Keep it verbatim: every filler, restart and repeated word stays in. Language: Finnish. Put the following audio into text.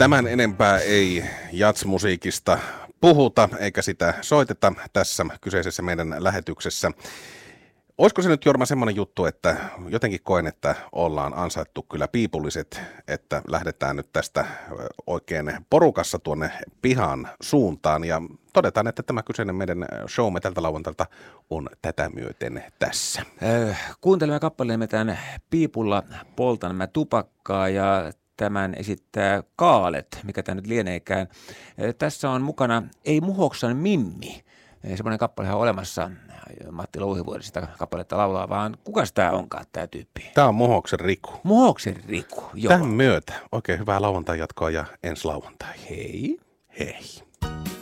Tämän enempää ei jatsmusiikista puhuta eikä sitä soiteta tässä kyseisessä meidän lähetyksessä. Olisiko se nyt, Jorma, semmoinen juttu, että jotenkin koen, että ollaan ansaittu kyllä piipulliset, että lähdetään nyt tästä oikein porukassa tuonne pihan suuntaan ja todetaan, että tämä kyseinen meidän showme tältä lauantailta on tätä myöten tässä. Äh, kuuntelemme kappaleemme tämän Piipulla poltan mä tupakkaa ja tämän esittää Kaalet, mikä tämä nyt lieneekään. Äh, tässä on mukana Ei Muhoksan Mimmi. Semmoinen kappalehan on olemassa, Matti Louhivuori sitä kappaletta laulaa, vaan kukas tämä onkaan tämä tyyppi? Tämä on Muhoksen Riku. Muhoksen Riku, joo. Tämän myötä oikein hyvää lauantai jatkoa ja ensi lauantai. Hei. Hei.